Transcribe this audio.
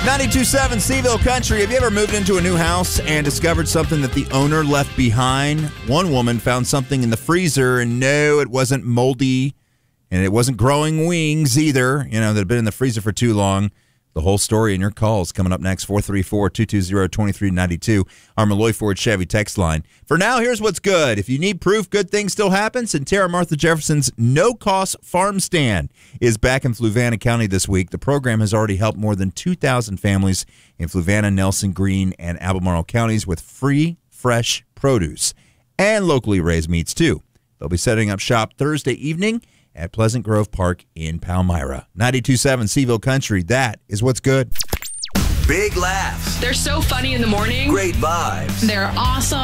92.7 Seaville Country. Have you ever moved into a new house and discovered something that the owner left behind? One woman found something in the freezer, and no, it wasn't moldy, and it wasn't growing wings either, that had been in the freezer for too long. The whole story and your calls coming up next, 434-220-2392, our Malloy Ford Chevy text line. For now, here's what's good. If you need proof good things still happen, Centera Martha Jefferson's no-cost farm stand is back in Fluvanna County this week. The program has already helped more than 2,000 families in Fluvanna, Nelson, Greene, and Albemarle counties with free, fresh produce and locally raised meats, too. They'll be setting up shop Thursday evening at Pleasant Grove Park in Palmyra. 92.7 Seaville Country, that is what's good. Big laughs. They're so funny in the morning. Great vibes. They're awesome.